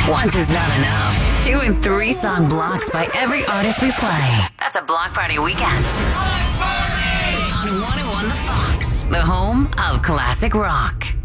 Once is not enough. 2 and 3 song blocks by every artist we play. That's a Block Party weekend. Block Party! On 101 The Fox, the home of classic rock.